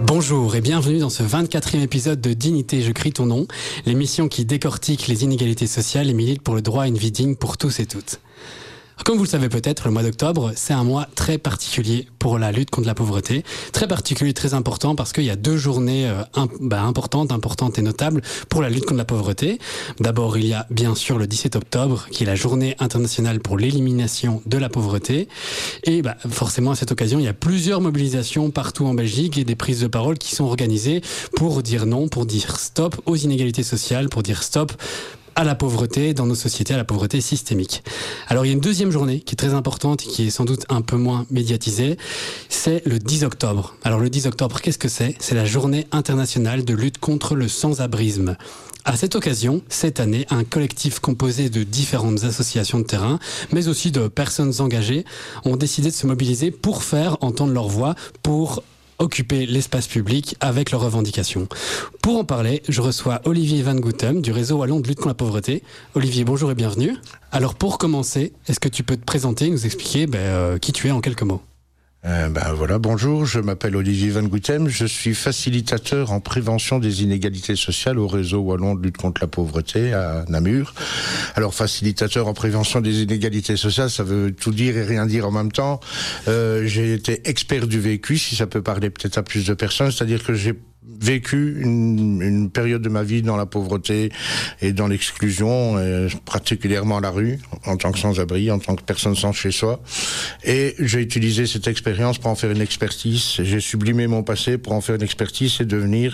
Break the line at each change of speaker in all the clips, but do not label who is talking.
Bonjour et bienvenue dans ce 24e épisode de Dignité, je crie ton nom, l'émission qui décortique les inégalités sociales et milite pour le droit à une vie digne pour tous et toutes. Comme vous le savez peut-être, le mois d'octobre, c'est un mois très particulier pour la lutte contre la pauvreté. Très particulier, très important parce qu'il y a deux journées importantes et notables pour la lutte contre la pauvreté. D'abord, il y a bien sûr le 17 octobre, qui est la journée internationale pour l'élimination de la pauvreté. Et forcément, à cette occasion, il y a plusieurs mobilisations partout en Belgique et des prises de parole qui sont organisées pour dire non, pour dire stop aux inégalités sociales, pour dire stop à la pauvreté dans nos sociétés, à la pauvreté systémique. Alors il y a une deuxième journée qui est très importante et qui est sans doute un peu moins médiatisée, c'est le 10 octobre. Alors le 10 octobre, qu'est-ce que c'est ? C'est la journée internationale de lutte contre le sans-abrisme. À cette occasion, cette année, un collectif composé de différentes associations de terrain, mais aussi de personnes engagées, ont décidé de se mobiliser pour faire entendre leur voix, pour occuper l'espace public avec leurs revendications. Pour en parler, je reçois Olivier Van Gouthem du réseau wallon de lutte contre la pauvreté. Olivier, bonjour et bienvenue. Alors pour commencer, est-ce que tu peux te présenter, nous expliquer qui tu es en quelques mots ?
Bonjour, je m'appelle Olivier Van Gouthem, je suis facilitateur en prévention des inégalités sociales au réseau wallon de lutte contre la pauvreté à Namur. Alors facilitateur en prévention des inégalités sociales, ça veut tout dire et rien dire en même temps. J'ai été expert du vécu, si ça peut parler peut-être à plus de personnes, c'est-à-dire que j'ai vécu une période de ma vie dans la pauvreté et dans l'exclusion, particulièrement à la rue, en tant que sans-abri, en tant que personne sans chez soi. Et j'ai utilisé cette expérience pour en faire une expertise. J'ai sublimé mon passé pour en faire une expertise et devenir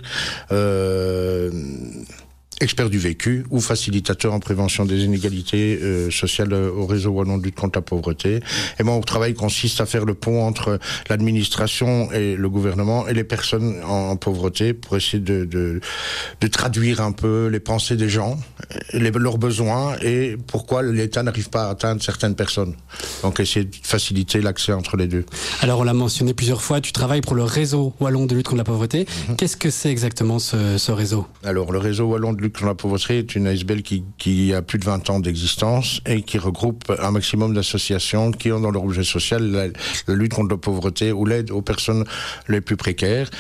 expert du vécu ou facilitateur en prévention des inégalités sociales au réseau wallon de lutte contre la pauvreté. Et mon travail consiste à faire le pont entre l'administration et le gouvernement et les personnes en pauvreté pour essayer de traduire un peu les pensées des gens, leurs besoins et pourquoi l'État n'arrive pas à atteindre certaines personnes. Donc essayer de faciliter l'accès entre les deux.
Alors on l'a mentionné plusieurs fois, tu travailles pour le réseau wallon de lutte contre la pauvreté. Qu'est-ce que c'est exactement ce réseau ? Alors
le réseau wallon de lutte contre la pauvreté est une ASBL qui a plus de 20 ans d'existence et qui regroupe un maximum d'associations qui ont dans leur objet social la lutte contre la pauvreté ou l'aide aux personnes les plus précaires.